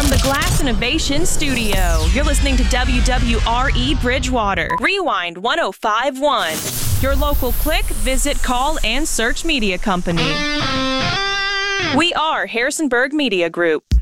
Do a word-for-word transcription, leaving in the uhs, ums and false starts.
From the Glass Innovation Studio, you're listening to W W R E Bridgewater. Rewind one oh five point one. Your local click, visit, call, and search media company. We are Harrisonburg Media Group.